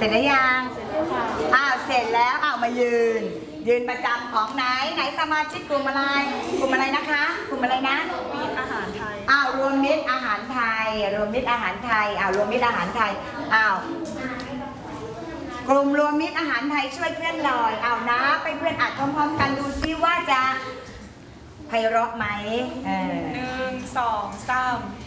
ร็จแล้วยังเสร็จแล้วค่ะเสร็จแล้วมายืนประจำของไหนสมาชิกกลุ่มอะไรนะคะกลุ่มอะไรนะมีอาหารไทยรวมมิตรอาหารไทยรวมมิตรอาหารไทยรวมมิตรอาหารไทยกลุ่มรวมมิตรอาหารไทยช่วยเพื่อนหน่อยนะไปเพื่อนอ่านพร้อมๆกันดูซิว่าจะไพเราะไหม 1 2 3